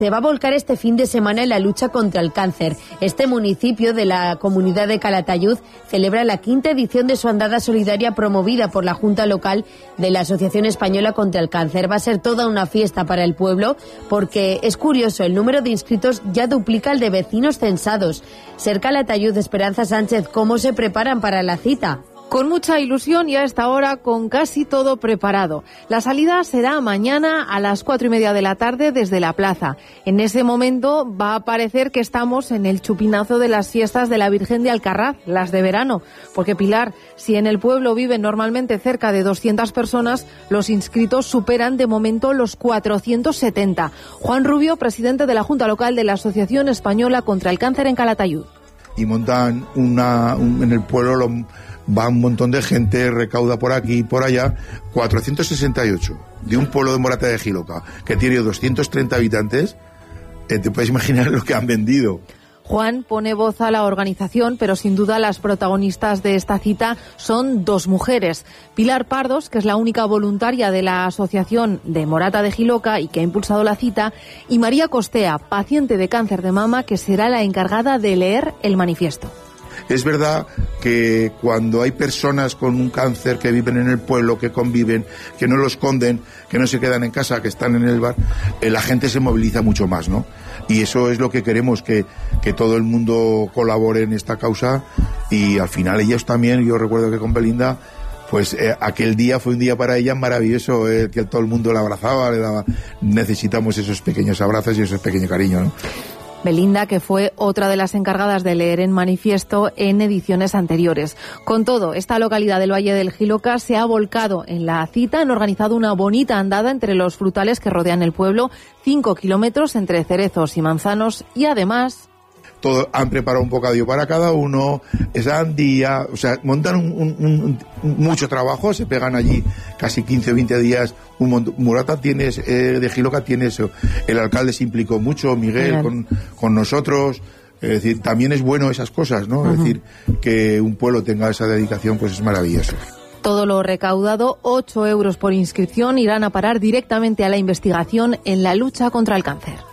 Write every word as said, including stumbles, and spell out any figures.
se va a volcar este fin de semana en la lucha contra el cáncer. Este municipio de la comunidad de Calatayud celebra la quinta edición de su andada solidaria promovida por la Junta Local de la Asociación Española contra el Cáncer. Va a ser toda una fiesta para el pueblo porque es curioso, el número de inscritos ya duplica el de vecinos censados. Ser Calatayud, Esperanza Sánchez, ¿cómo se preparan para la cita? Con mucha ilusión y a esta hora con casi todo preparado. La salida será mañana a las cuatro y media de la tarde desde la plaza. En ese momento va a parecer que estamos en el chupinazo de las fiestas de la Virgen de Alcarraz, las de verano. Porque, Pilar, si en el pueblo viven normalmente cerca de doscientas personas, los inscritos superan de momento los cuatrocientos setenta. Juan Rubio, presidente de la Junta Local de la Asociación Española contra el Cáncer en Calatayud. Y montan una, un, en el pueblo lo, va un montón de gente, recauda por aquí y por allá, cuatrocientos sesenta y ocho, de un pueblo de Morata de Jiloca, que tiene doscientos treinta habitantes, eh, te puedes imaginar lo que han vendido. Juan pone voz a la organización, pero sin duda las protagonistas de esta cita son dos mujeres. Pilar Pardos, que es la única voluntaria de la Asociación de Morata de Jiloca y que ha impulsado la cita, y María Costea, paciente de cáncer de mama, que será la encargada de leer el manifiesto. Es verdad que cuando hay personas con un cáncer que viven en el pueblo, que conviven, que no lo esconden, que no se quedan en casa, que están en el bar, eh, la gente se moviliza mucho más, ¿no? Y eso es lo que queremos, que, que todo el mundo colabore en esta causa, y al final ellos también. Yo recuerdo que con Belinda, pues eh, aquel día fue un día para ella maravilloso, eh, que todo el mundo la abrazaba, le daba. Necesitamos esos pequeños abrazos y esos pequeños cariños, ¿no? Belinda, que fue otra de las encargadas de leer en manifiesto en ediciones anteriores. Con todo, esta localidad del Valle del Jiloca se ha volcado en la cita, han organizado una bonita andada entre los frutales que rodean el pueblo, cinco kilómetros entre cerezos y manzanos, y además... Todo, han preparado un bocadillo para cada uno, sandía, o sea, montan un, un, un, un, mucho trabajo, se pegan allí casi quince o veinte días. Un Morata tienes, eh, de Jiloca tiene eso. El alcalde se implicó mucho, Miguel, con, con nosotros. Es decir, también es bueno esas cosas, ¿no? Uh-huh. Es decir, que un pueblo tenga esa dedicación, pues es maravilloso. Todo lo recaudado, ocho euros por inscripción, irán a parar directamente a la investigación en la lucha contra el cáncer.